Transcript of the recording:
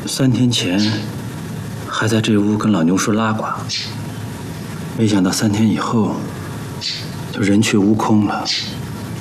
3天前还在这屋跟老牛说拉呱，没想到3天以后就人去屋空了。